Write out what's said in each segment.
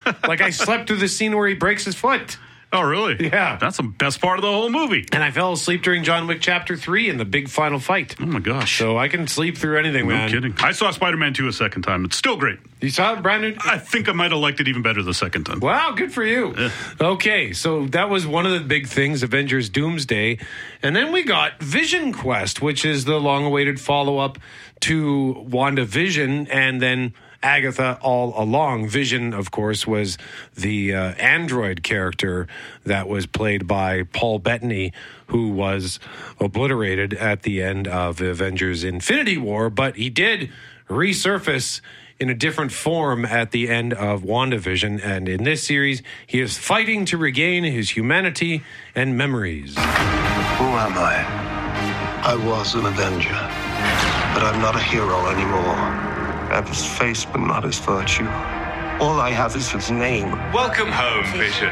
Like, I slept through the scene where he breaks his foot. Oh, really? Yeah. That's the best part of the whole movie. And I fell asleep during John Wick Chapter 3 in the big final fight. Oh, my gosh. So I can sleep through anything, man. No kidding. I saw Spider-Man 2 a second time. It's still great. You saw it, Brandon? I think I might have liked it even better the second time. Wow, good for you. Yeah. Okay, so that was one of the big things, Avengers Doomsday. And then we got Vision Quest, which is the long-awaited follow-up to WandaVision, and then Agatha all along. Vision, of course, was the android character that was played by Paul Bettany, who was obliterated at the end of Avengers Infinity War, but he did resurface in a different form at the end of WandaVision, and in this series, he is fighting to regain his humanity and memories. Who am I? I was an Avenger, but I'm not a hero anymore. I have his face, but not his virtue. All I have is his name. Welcome home, Vision.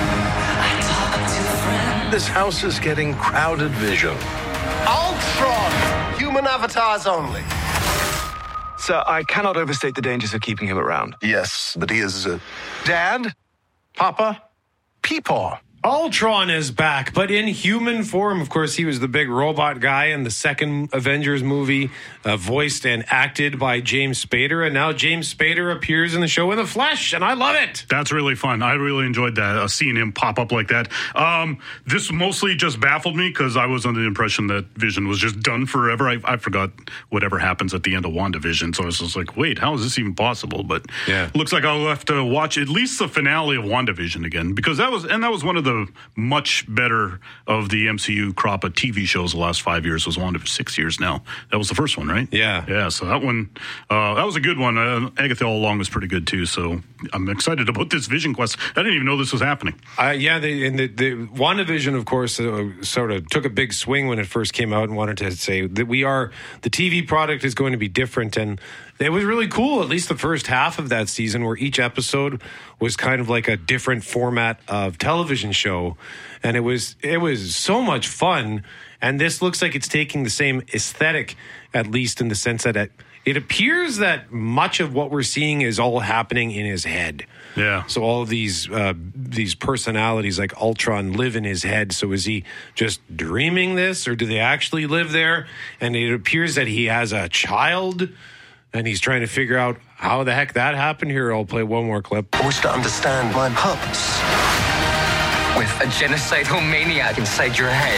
This house is getting crowded, Vision. Ultron! Human avatars only. Sir, I cannot overstate the dangers of keeping him around. Yes, but he is Dad? Papa? Peepaw. Ultron is back, but in human form. Of course, he was the big robot guy in the second Avengers movie, voiced and acted by James Spader. And now James Spader appears in the show in the flesh, and I love it. That's really fun. I really enjoyed that, seeing him pop up like that. This mostly just baffled me because I was under the impression that Vision was just done forever. I forgot whatever happens at the end of WandaVision, so I was just like, wait, how is this even possible? But yeah, looks like I'll have to watch at least the finale of WandaVision again, because that was one of the much better of the MCU crop of TV shows the last 5 years. Was WandaVision 6 years now. That was the first one, right? Yeah. So that one, that was a good one. Agatha All Along was pretty good too. So I'm excited about this Vision Quest. I didn't even know this was happening. The WandaVision, of course, sort of took a big swing when it first came out and wanted to say that the TV product is going to be different. And it was really cool, at least the first half of that season, where each episode was kind of like a different format of television show. And it was so much fun. And this looks like it's taking the same aesthetic, at least in the sense that it appears that much of what we're seeing is all happening in his head. Yeah. So all of these personalities like Ultron live in his head. So is he just dreaming this, or do they actually live there? And it appears that he has a child, and he's trying to figure out how the heck that happened. Here, I'll play one more clip. I wish to understand my purpose. With a genocidal maniac inside your head.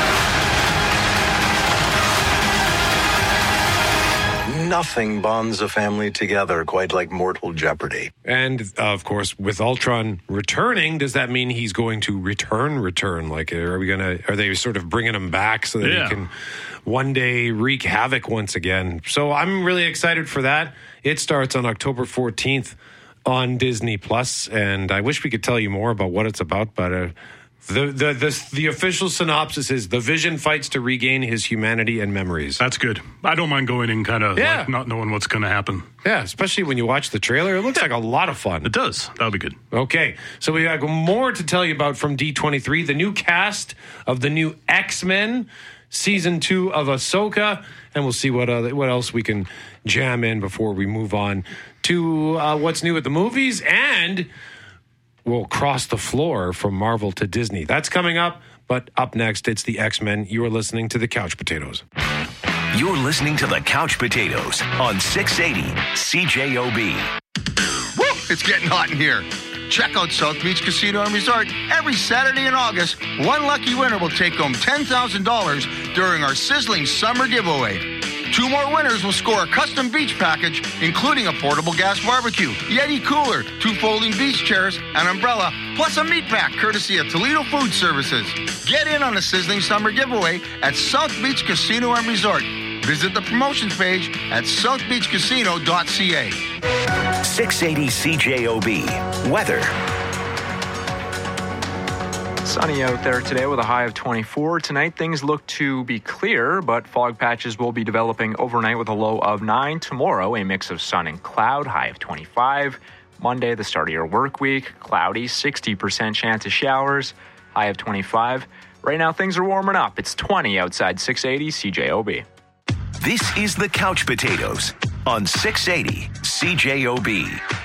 Nothing bonds a family together quite like mortal jeopardy. And, of course, with Ultron returning, does that mean he's going to return? Like, are they sort of bringing him back so that he can one day wreak havoc once again? So I'm really excited for that. It starts on October 14th on Disney Plus, and I wish we could tell you more about what it's about, but the official synopsis is the Vision fights to regain his humanity and memories. That's good. I don't mind going in kind of like not knowing what's going to happen. Yeah, especially when you watch the trailer. It looks like a lot of fun. It does. That'll be good. Okay, so we have more to tell you about from D23. The new cast of the new X-Men, Season 2 of Ahsoka, and we'll see what else we can jam in before we move on to what's new at the movies, and we'll cross the floor from Marvel to Disney. That's coming up, but up next, it's the X-Men. You are listening to the Couch Potatoes. You're listening to the Couch Potatoes on 680 CJOB. Woo! It's getting hot in here. Check out South Beach Casino and Resort. Every Saturday in August, one lucky winner will take home $10,000 during our sizzling summer giveaway. 2 more winners will score a custom beach package, including a portable gas barbecue, Yeti cooler, 2 folding beach chairs, an umbrella, plus a meat pack courtesy of Toledo Food Services. Get in on the sizzling summer giveaway at South Beach Casino and Resort. Visit the promotions page at southbeachcasino.ca. 680 CJOB. Weather. Sunny out there today with a high of 24. Tonight, things look to be clear, but fog patches will be developing overnight with a low of 9. Tomorrow, a mix of sun and cloud, high of 25. Monday, the start of your work week, cloudy, 60% chance of showers, high of 25. Right now, things are warming up. It's 20 outside 680 CJOB. This is the Couch Potatoes on 680 CJOB.